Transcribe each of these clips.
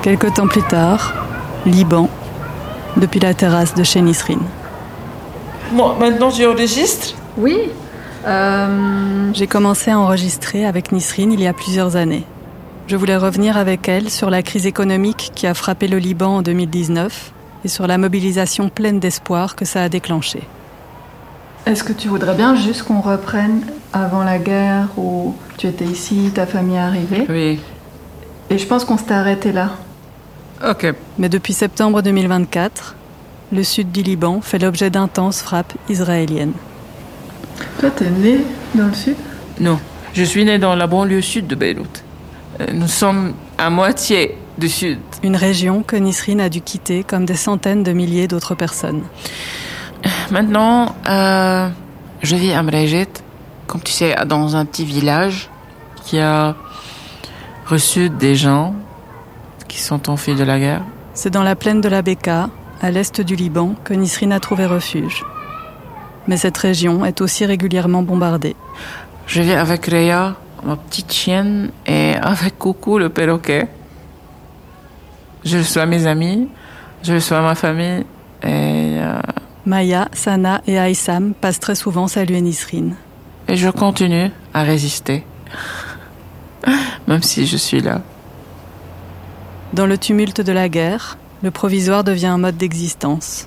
Quelque temps plus tard, Liban, depuis la terrasse de chez Nisrine. Bon, maintenant j'enregistre. Oui. J'ai commencé à enregistrer avec Nisrine il y a plusieurs années. Je voulais revenir avec elle sur la crise économique qui a frappé le Liban en 2019 et sur la mobilisation pleine d'espoir que ça a déclenché. Est-ce que tu voudrais bien juste qu'on reprenne avant la guerre où tu étais ici, ta famille est arrivée? Oui. Et je pense qu'on s'était arrêté là. Ok. Mais depuis septembre 2024, le sud du Liban fait l'objet d'intenses frappes israéliennes. Toi, t'es né dans le sud? Non, je suis né dans la banlieue sud de Beyrouth. Nous sommes à moitié du sud. Une région que Nisrine a dû quitter comme des centaines de milliers d'autres personnes. Maintenant, je vis à Mrejet, comme tu sais, dans un petit village qui a reçu des gens qui sont enfuis de la guerre. C'est dans la plaine de la Beka, à l'est du Liban, que Nisrine a trouvé refuge. Mais cette région est aussi régulièrement bombardée. Je vis avec Réa, ma petite chienne, et avec Coucou, le perroquet. Je reçois mes amis, je reçois ma famille, et... Maya, Sana et Aïssam passent très souvent saluer Nisrine. Et je continue à résister, même si je suis là. Dans le tumulte de la guerre, le provisoire devient un mode d'existence.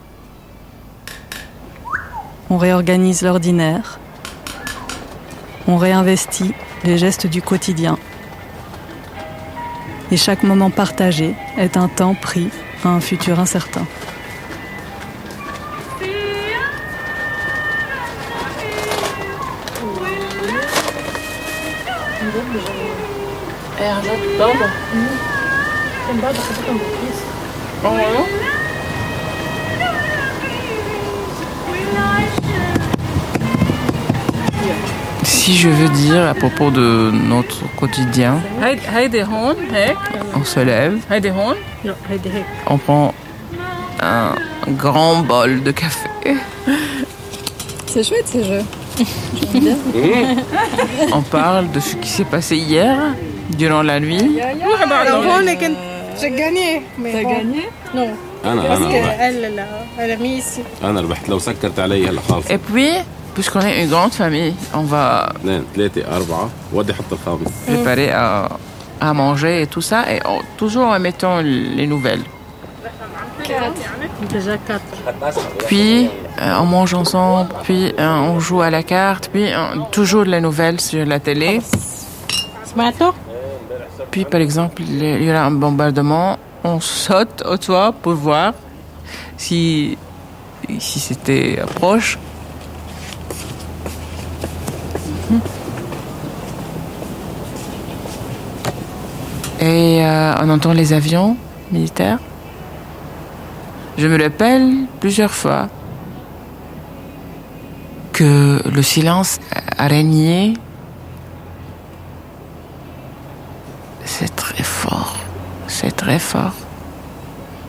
On réorganise l'ordinaire, on réinvestit les gestes du quotidien. Et chaque moment partagé est un temps pris à un futur incertain. Si je veux dire à propos de notre quotidien, on se lève, on prend un grand bol de café. C'est chouette ce jeu. On parle de ce qui s'est passé hier, durant la nuit. J'ai gagné. T'as gagné? Non. Parce qu'elle a mis ici. Et puis, puisqu'on est une grande famille, on va préparer à manger et tout ça, et toujours en mettant les nouvelles. Déjà 4. Puis, on mange ensemble, puis on joue à la carte, puis toujours les nouvelles sur la télé. Puis, par exemple, il y aura un bombardement, on saute au toit pour voir si c'était proche. Et on entend les avions militaires. Je me rappelle plusieurs fois que le silence a régné. C'est très fort. C'est très fort.